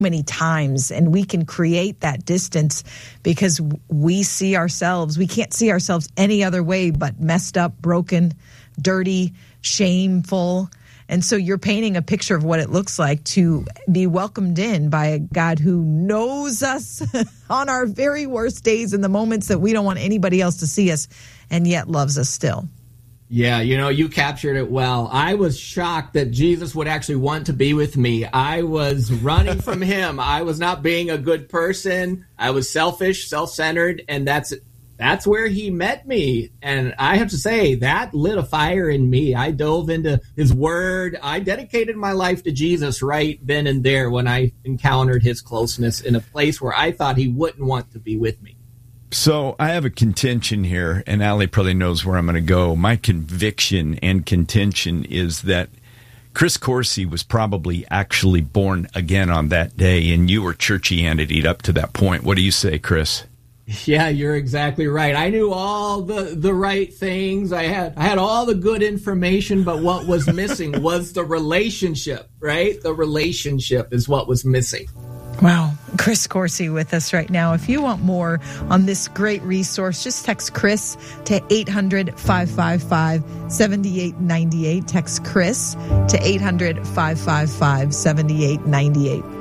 many times, and we can create that distance because we can't see ourselves any other way but messed up, broken, dirty, shameful. And so you're painting a picture of what it looks like to be welcomed in by a God who knows us on our very worst days and the moments that we don't want anybody else to see us, and yet loves us still. Yeah, you captured it well. I was shocked that Jesus would actually want to be with me. I was running from him. I was not being a good person. I was selfish, self-centered, and that's where he met me. And I have to say, that lit a fire in me. I dove into his word. I dedicated my life to Jesus right then and there when I encountered his closeness in a place where I thought he wouldn't want to be with me. So I have a contention here, and Allie probably knows where I'm going to go. My conviction and contention is that Chris Coursey was probably actually born again on that day, and you were churchianity up to that point. What do you say, Chris? Yeah, you're exactly right. I knew all the right things. I had all the good information, but what was missing was the relationship, right? The relationship is what was missing. Wow. Chris Coursey with us right now. If you want more on this great resource, just text Chris to 800-555-7898. Text Chris to 800-555-7898.